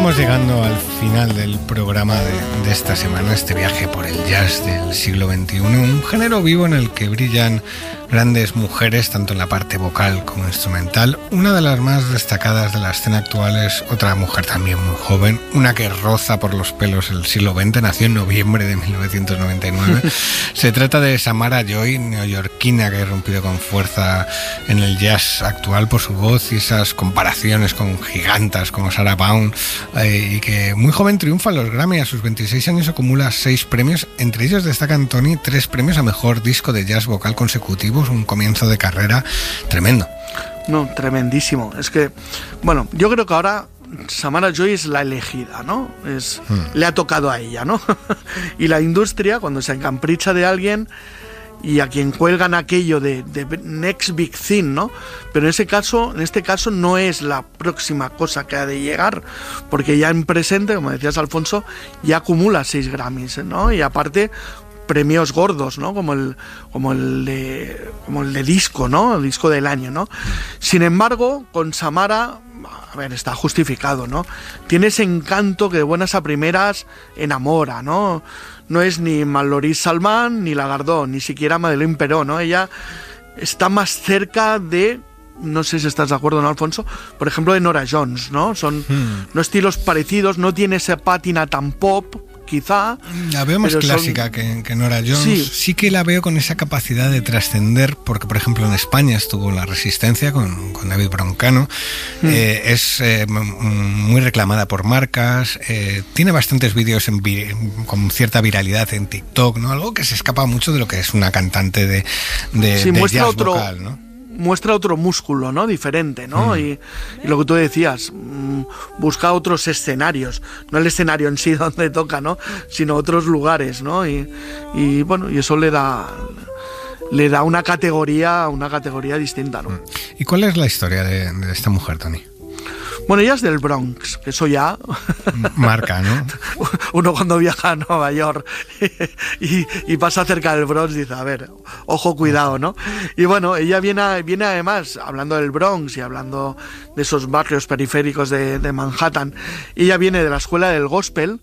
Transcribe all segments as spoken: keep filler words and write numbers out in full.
Estamos llegando al final del programa de, de esta semana, este viaje por el jazz del siglo veintiuno, un género vivo en el que brillan grandes mujeres, tanto en la parte vocal como instrumental. Una de las más destacadas de la escena actual es otra mujer también muy joven, una que roza por los pelos el siglo veinte, nació en noviembre de mil novecientos noventa y nueve. Se trata de Samara Joy, neoyorquina, que ha irrumpido con fuerza en el jazz actual por su voz y esas comparaciones con gigantas como Sarah Vaughan, eh, y que muy joven triunfa en los Grammy. A sus veintiséis años acumula seis premios, entre ellos destacan, Tony, tres premios a mejor disco de jazz vocal consecutivos, un comienzo de carrera tremendo. No, tremendísimo. Es que, bueno, yo creo que ahora Samara Joy es la elegida, ¿no? Es, hmm. Le ha tocado a ella, ¿no? Y la industria, cuando se encapricha de alguien y a quien cuelgan aquello de, de next big thing, ¿no? Pero en ese caso, en este caso no es la próxima cosa que ha de llegar, porque ya en presente, como decías, Alfonso, ya acumula seis Grammys, ¿no? Y aparte premios gordos, ¿no? Como el, como el de, como el de disco, ¿no? El disco del año, ¿no? Sin embargo, con Samara, a ver, está justificado, ¿no? Tiene ese encanto que de buenas a primeras enamora, ¿no? No es ni Mallory Salman ni Lagardó, ni siquiera Madeleine Peró, ¿no? Ella está más cerca de, no sé si estás de acuerdo, ¿no, Alfonso? Por ejemplo, de Norah Jones, ¿no? Son hmm. no estilos parecidos, no tiene esa pátina tan pop, quizá. La veo más clásica son... que, que Norah Jones. Sí. sí que la veo con esa capacidad de trascender, porque por ejemplo en España estuvo La Resistencia con, con David Broncano. Mm. Eh, es eh, muy reclamada por marcas, eh, tiene bastantes vídeos en vi- con cierta viralidad en TikTok, ¿no? Algo que se escapa mucho de lo que es una cantante de, de, sí, de muestra jazz otro... vocal, ¿no? Muestra otro músculo, ¿no? Diferente, ¿no? Mm. Y, y lo que tú decías, mmm, busca otros escenarios, no el escenario en sí donde toca, ¿no? Sino otros lugares, ¿no? Y, y bueno, y eso le da le da una categoría, una categoría distinta, ¿no? ¿Y cuál es la historia de, de esta mujer, Tony? Bueno, ella es del Bronx, que eso ya... Marca, ¿no? Uno cuando viaja a Nueva York y, y pasa cerca del Bronx dice, a ver, ojo, cuidado, ¿no? Y bueno, ella viene, viene además, hablando del Bronx y hablando de esos barrios periféricos de, de Manhattan, ella viene de la escuela del gospel.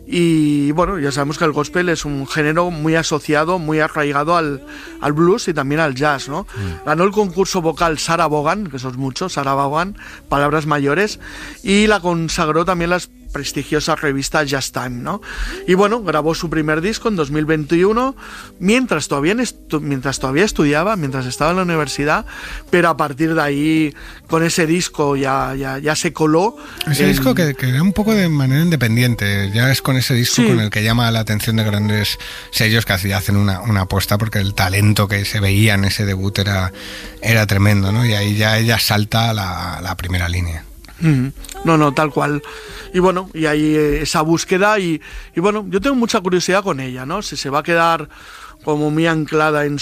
Y bueno, ya sabemos que el gospel es un género muy asociado, muy arraigado al, al blues y también al jazz, ¿no? Mm. Ganó el concurso vocal Sarah Vaughan, que eso es mucho, Sarah Vaughan, palabras mayores, y la consagró también las prestigiosa revista Jazz Time, ¿no? Y bueno, grabó su primer disco en dos mil veintiuno, mientras todavía, estu- mientras todavía estudiaba, mientras estaba en la universidad, pero a partir de ahí, con ese disco ya, ya, ya se coló. Ese en... disco que, que era un poco de manera independiente, ya es con ese disco sí. con el que llama la atención de grandes sellos que así hacen una, una apuesta, porque el talento que se veía en ese debut era, era tremendo, ¿no? Y ahí ya ella salta a la, a la primera línea. No, no, tal cual. Y bueno, y ahí esa búsqueda y, y bueno, yo tengo mucha curiosidad con ella, ¿no? Si se va a quedar como muy anclada en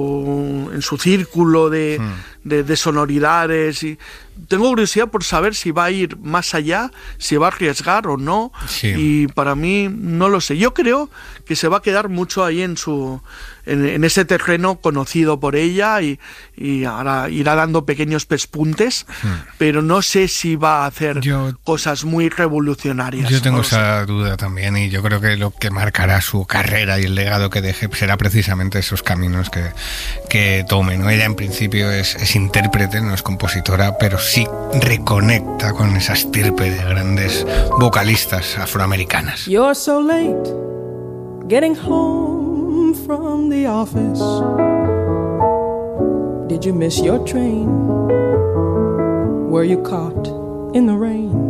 su en su círculo de, mm. de, de sonoridades y tengo curiosidad por saber si va a ir más allá, si va a arriesgar o no. Sí. Y para mí no lo sé. Yo creo que se va a quedar mucho ahí en su en, en ese terreno conocido por ella y, y ahora irá dando pequeños pespuntes, hmm. pero no sé si va a hacer yo, cosas muy revolucionarias. Yo tengo no esa sé. duda también y yo creo que lo que marcará su carrera y el legado que deje será precisamente esos caminos que, que tome, ¿no? Ella en principio es, es intérprete, no es compositora, pero sí reconecta con esa estirpe de grandes vocalistas afroamericanas. You're so late getting home from the office. Did you miss your train? Were you caught in the rain?